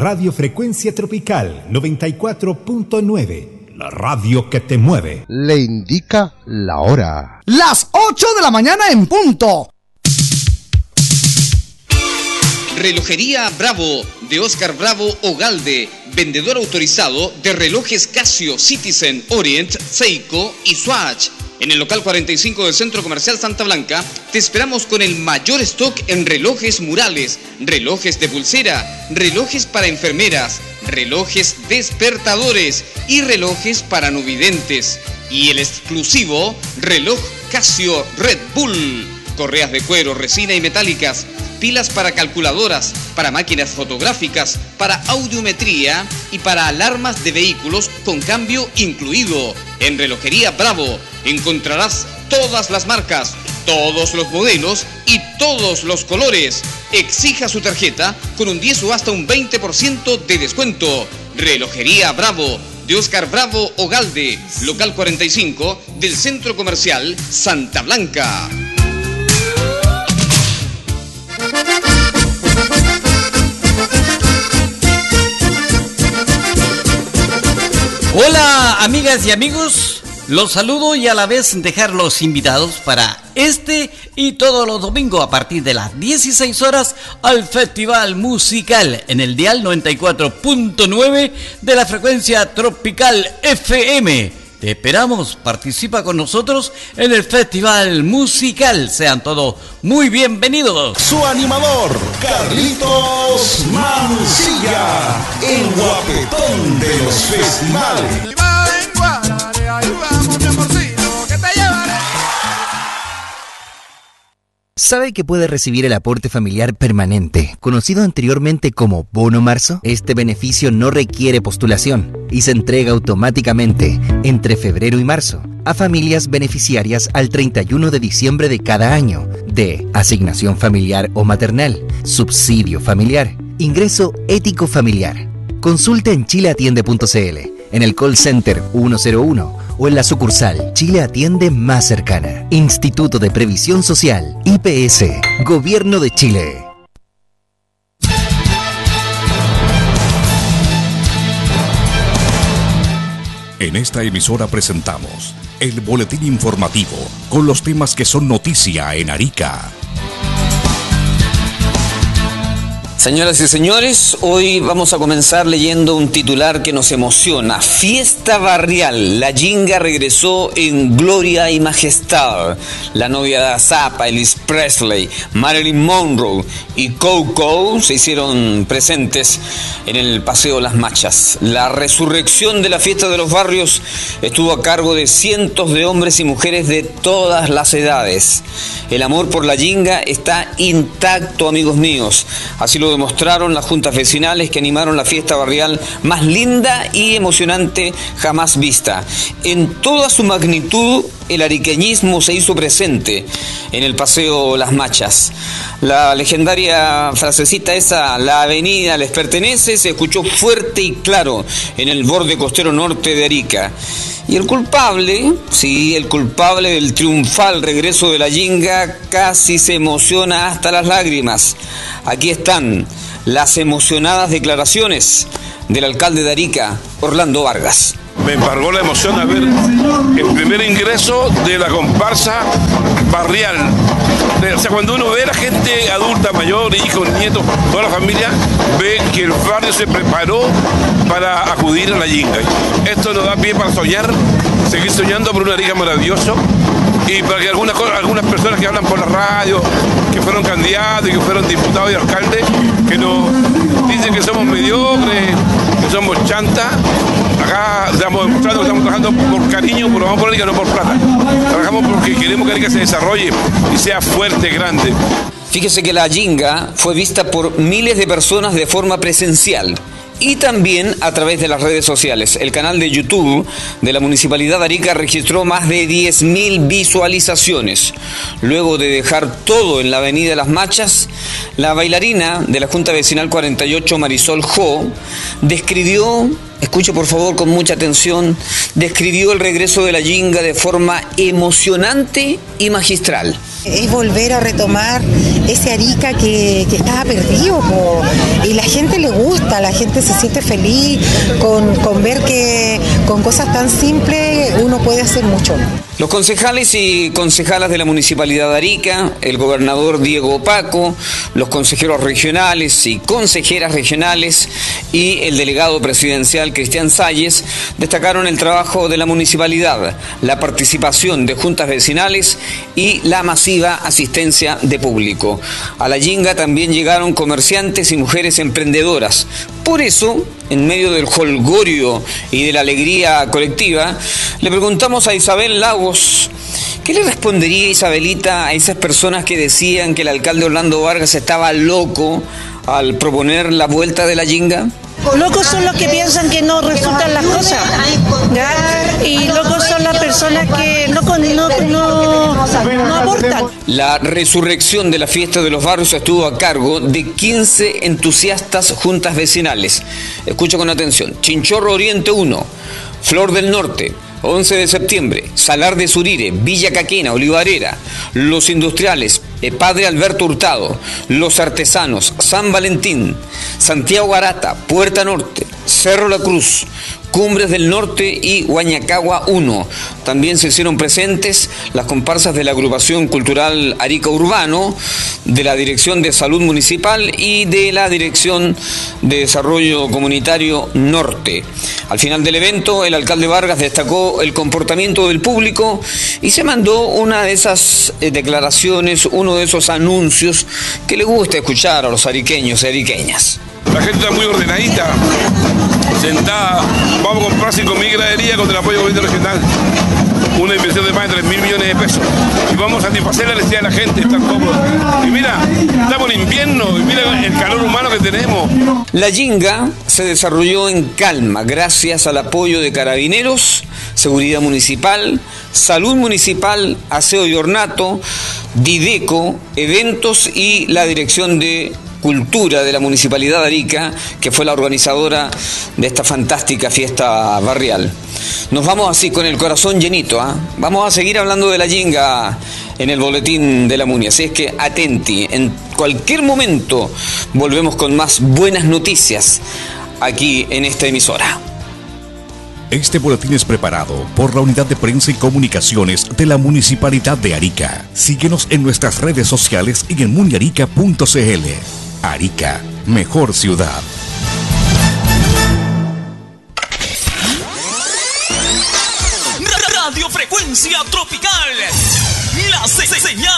Radio Frecuencia Tropical 94.9, la radio que te mueve. Le indica la hora. Las 8 de la mañana en punto. Relojería Bravo, de Oscar Bravo Ogalde, vendedor autorizado de relojes Casio, Citizen, Orient, Seiko y Swatch. En el local 45 del Centro Comercial Santa Blanca, te esperamos con el mayor stock en relojes murales, relojes de pulsera, relojes para enfermeras, relojes despertadores y relojes para no videntes. Y el exclusivo reloj Casio Red Bull. Correas de cuero, resina y metálicas, pilas para calculadoras, para máquinas fotográficas, para audiometría y para alarmas de vehículos con cambio incluido. En Relojería Bravo encontrarás todas las marcas, todos los modelos y todos los colores. Exija su tarjeta con un 10 o hasta un 20% de descuento. Relojería Bravo, de Oscar Bravo Ogalde, local 45 del Centro Comercial Santa Blanca. Hola amigas y amigos, los saludo y a la vez dejarlos invitados para este y todos los domingos a partir de las 16 horas al Festival Musical en el dial 94.9 de la frecuencia Tropical FM. Te esperamos, participa con nosotros en el Festival Musical. Sean todos muy bienvenidos. Su animador, Carlitos Mancilla, el guapetón de los festivales. ¿Sabe que puede recibir el aporte familiar permanente, conocido anteriormente como Bono Marzo? Este beneficio no requiere postulación y se entrega automáticamente entre febrero y marzo a familias beneficiarias al 31 de diciembre de cada año de asignación familiar o maternal, subsidio familiar, ingreso ético familiar. Consulte en chileatiende.cl, en el call center 101 o en la sucursal Chile Atiende más cercana. Instituto de Previsión Social, IPS, Gobierno de Chile. En esta emisora presentamos el boletín informativo con los temas que son noticia en Arica. Señoras y señores, hoy vamos a comenzar leyendo un titular que nos emociona. Fiesta barrial. La Yinga regresó en gloria y majestad. La novia de Zappa, Elvis Presley, Marilyn Monroe y Coco se hicieron presentes en el Paseo Las Machas. La resurrección de la fiesta de los barrios estuvo a cargo de cientos de hombres y mujeres de todas las edades. El amor por la Yinga está intacto, amigos míos. Así lo demostraron las juntas vecinales que animaron la fiesta barrial más linda y emocionante jamás vista. En toda su magnitud, el ariqueñismo se hizo presente en el Paseo Las Machas. La legendaria frasecita esa, la avenida les pertenece, se escuchó fuerte y claro en el borde costero norte de Arica. Y el culpable, sí, el culpable del triunfal regreso de la Yinga casi se emociona hasta las lágrimas. Aquí están las emocionadas declaraciones del alcalde de Arica, Orlando Vargas. Me embargó la emoción a ver el primer ingreso de la comparsa barrial. O sea, cuando uno ve a la gente adulta, mayor, hijos, nietos, toda la familia, ve que el barrio se preparó para acudir a la Yinga. Esto nos da pie para soñar, seguir soñando por una Arica maravilloso y para que algunas personas que hablan por la radio, que fueron candidatos y que fueron diputados y alcaldes, que nos dicen que somos mediocres, que somos chantas, acá estamos demostrando que estamos trabajando por cariño, por amor por Arica, no por plata. Trabajamos porque queremos que Arica se desarrolle y sea fuerte, grande. Fíjese que la Yinga fue vista por miles de personas de forma presencial y también a través de las redes sociales. El canal de YouTube de la Municipalidad de Arica registró más de 10.000 visualizaciones. Luego de dejar todo en la avenida Las Machas, la bailarina de la Junta Vecinal 48, Marisol Jo, describió, escuche por favor con mucha atención, describió el regreso de la Yinga de forma emocionante y magistral. Es volver a retomar ese Arica que estaba perdido, y la gente le gusta. sea, la gente se siente feliz con ver que con cosas tan simples uno puede hacer mucho. Los concejales y concejalas de la Municipalidad de Arica, el gobernador Diego Opaco, los consejeros regionales y consejeras regionales y el delegado presidencial Cristian Salles destacaron el trabajo de la municipalidad, la participación de juntas vecinales y la masiva asistencia de público. A la Yinga también llegaron comerciantes y mujeres emprendedoras. Por eso, en medio del jolgorio y de la alegría colectiva, le preguntamos a Isabel Lagos, ¿qué le respondería Isabelita a esas personas que decían que el alcalde Orlando Vargas estaba loco al proponer la vuelta de la Yinga? Locos son los que piensan que no resultan las cosas, ¿ya? Y locos son las personas que no aportan. La resurrección de la fiesta de los barrios estuvo a cargo de 15 entusiastas juntas vecinales. Escucha con atención: Chinchorro Oriente 1, Flor del Norte, 11 de septiembre, Salar de Surire, Villa Caquena, Olivarera, Los Industriales, Padre Alberto Hurtado, Los Artesanos, San Valentín, Santiago Arata, Puerta Norte, Cerro La Cruz, Cumbres del Norte y Huañacagua 1. También se hicieron presentes las comparsas de la agrupación cultural Arica Urbano, de la Dirección de Salud Municipal y de la Dirección de Desarrollo Comunitario Norte. Al final del evento, el alcalde Vargas destacó el comportamiento del público y se mandó una de esas declaraciones, uno de esos anuncios que le gusta escuchar a los ariqueños y ariqueñas. La gente está muy ordenadita, sentada. Vamos a comprar 5.000 graderías con el apoyo del gobierno regional. Una inversión de más de 3.000 millones de pesos. Y vamos a satisfacer la necesidad de la gente, estar cómodos. Y mira, estamos en invierno, y mira el calor humano que tenemos. La Yinga se desarrolló en calma gracias al apoyo de Carabineros, Seguridad Municipal, Salud Municipal, Aseo y Ornato, Dideco, Eventos y la Dirección de Cultura de la Municipalidad de Arica, que fue la organizadora de esta fantástica fiesta barrial. Nos vamos así con el corazón llenito, ¿eh? Vamos a seguir hablando de la Yinga en el boletín de la Muni, así es que atenti, en cualquier momento volvemos con más buenas noticias aquí en esta emisora. Este boletín es preparado por la Unidad de Prensa y Comunicaciones de la Municipalidad de Arica. Síguenos en nuestras redes sociales y en muniarica.cl. Arica, mejor ciudad. Radio Frecuencia Tropical, la señal.